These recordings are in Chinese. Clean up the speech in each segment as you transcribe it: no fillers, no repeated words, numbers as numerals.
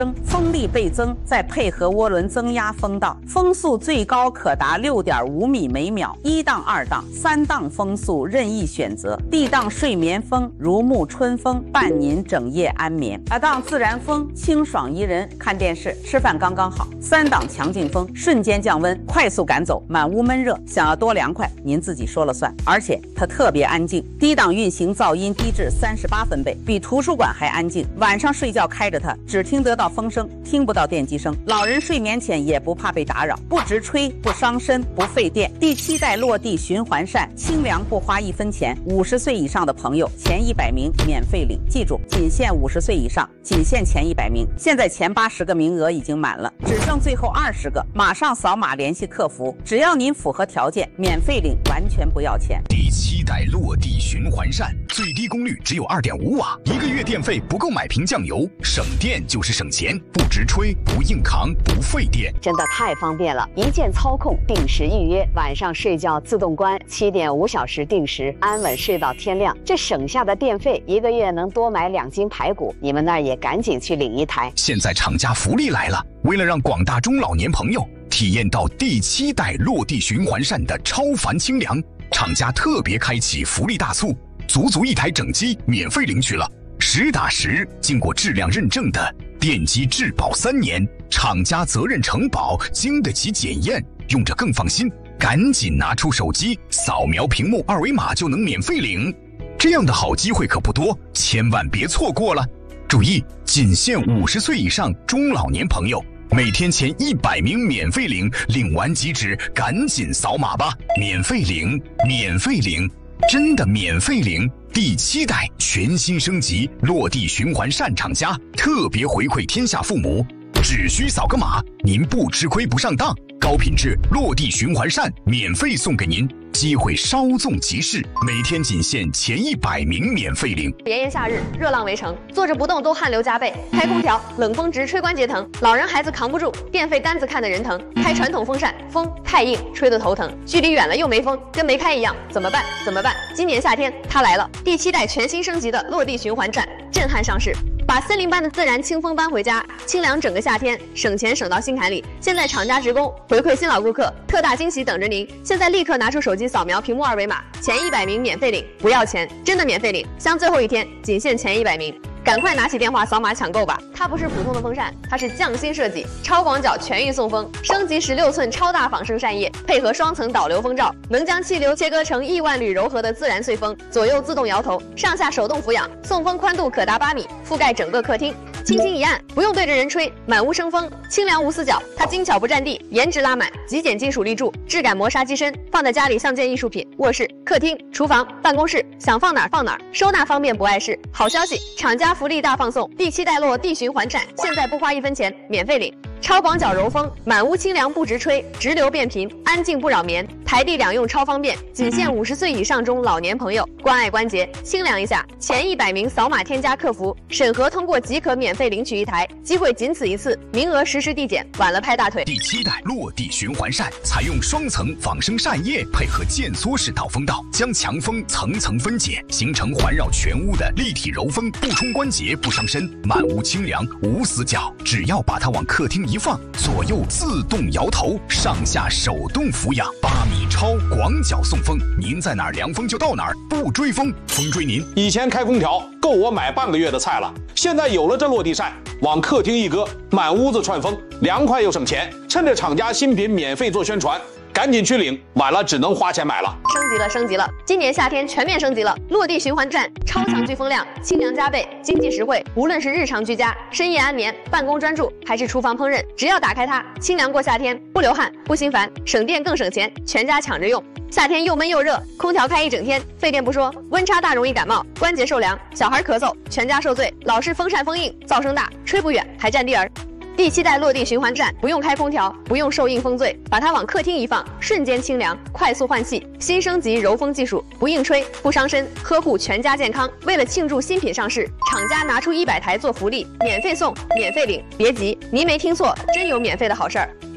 风力倍增，再配合涡轮增压风道，风速最高可达6.5米每秒，1档、2档、3档风速任意选择。D 档睡眠风，如沐春风，伴您整夜安眠。2档自然风，清爽宜人，看电视、吃饭刚刚好。3档强劲风，瞬间降温，快速赶走满屋闷热。想要多凉快，您自己说了算。而且它特别安静，低档运行噪音低至38分贝，比图书馆还安静。晚上睡觉开着它，只听得到风声，听不到电机声。老人睡眠前也不怕被打扰，不直吹，不伤身，不费电。第7代落地循环扇，清凉不花1分钱。50岁以上的朋友，前100名免费领。记住，仅限50岁以上，仅限前100名。现在前80个名额已经满了，只剩最后20个，马上扫码联系客服，只要您符合条件，免费领，完全不要钱。 第7代落地循环扇，最低功率只有2.5瓦，1个月电费不够买瓶酱油，省电就是省钱，不直吹，不硬扛，不费电， 真的太方便了！一键操控，定时预约，晚上睡觉自动关，7.5小时定时，安稳睡到天亮。这省下的电费，1个月能多买2斤排骨。你们那儿也赶紧去领一台。 现在厂家福利来了，为了让广大中老年朋友体验到第7代落地循环扇的超凡清凉，厂家特别开启福利大促，足1台整机免费领取了，实打实经过质量认证的电机质保3年，厂家责任承保，经得起检验，用着更放心。赶紧拿出手机，扫描屏幕2维码就能免费领。这样的好机会可不多，千万别错过了。注意，仅限50岁以上中老年朋友，每天前100名免费领，领完即止，赶紧扫码吧！免费领，免费领，真的免费领！第7代全新升级落地循环扇厂家特别回馈天下父母，只需扫个码，您不吃亏不上当，高品质落地循环扇免费送给您，机会稍纵即逝，每天仅限前100名免费领。 炎炎夏日，热浪围城，坐着不动都汗流浃背，开空调冷风直吹关节疼，老人孩子扛不住，电费单子看得人疼。开传统风扇，风太硬，吹得头疼，距离远了又没风，跟没开一样，怎么办？怎么办？今年夏天它来了，第7代全新升级的落地循环扇震撼上市。把森林般的自然清风搬回家，清凉整个夏天，省钱省到心坎里。现在厂家职工回馈新老顾客，特大惊喜等着您！现在立刻拿出手机扫描屏幕2维码，前100名免费领，不要钱，真的免费领，像最后一天，仅限前100名。赶快拿起电话扫码抢购吧！它不是普通的风扇，它是匠心设计，超广角全域送风，升级16寸超大仿生扇叶，配合双层导流风罩，能将气流切割成亿万缕柔和的自然碎风，左右自动摇头，上下手动俯仰，送风宽度可达8米，覆盖整个客厅。轻轻一按，不用对着人吹，满屋生风，清凉无死角。它精巧不占地，颜值拉满，极简金属立柱，质感磨砂机身，放在家里像件艺术品。卧室、客厅、厨房、办公室，想放哪儿放哪儿，收纳方便不碍事。好消息，厂家福利大放送，第7代落地循环扇，现在不花1分钱，免费领。超广角柔风，满屋清凉不直吹，直流变频，安静不扰眠，台地两用超方便，仅限50岁以上中老年朋友，关爱关节，清凉一下。前100名扫码添加客服，审核通过即可免费领取一台，机会仅此一次，名额实时递减，晚了拍大腿。 第7代落地循环扇采用双层仿生扇叶，配合渐缩式导风道，将强风层层分解，形成环绕全屋的立体柔风，不冲关节，不伤身，满屋清凉无死角。只要把它往客厅一放，左右自动摇头，上下手动俯仰，8米超广角送风，您在哪儿凉风就到哪儿，不追风，风追您。 以前开空调够我买半个月的菜了，现在有了这落地扇，往客厅一搁，满屋子串风，凉快又省钱。趁着厂家新品免费做宣传，赶紧去领，晚了只能花钱买了。 升级了！今年夏天全面升级了，落地循环扇超强聚风量，清凉加倍，经济实惠。无论是日常居家、深夜安眠、办公专注，还是厨房烹饪，只要打开它，清凉过夏天，不流汗，不心烦，省电更省钱，全家抢着用。夏天又闷又热，空调开一整天，费电不说，温差大容易感冒，关节受凉，小孩咳嗽，全家受罪。老是风扇风硬，噪声大，吹不远，还占地儿。第7代落地循环扇不用开空调，不用受硬风醉，把它往客厅一放，瞬间清凉，快速换气。新升级柔风技术，不硬吹，不伤身，呵护全家健康。为了庆祝新品上市，厂家拿出100台做福利，免费送，免费领。别急，您没听错，真有免费的好事儿。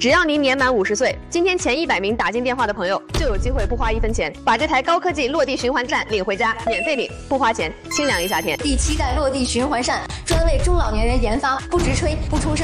只要您年满50岁，今天前100名打进电话的朋友就有机会不花1分钱，把这台高科技落地循环扇领回家，免费领，不花钱，清凉一夏天。 第7代落地循环扇专为中老年人研发，不直吹，不出声。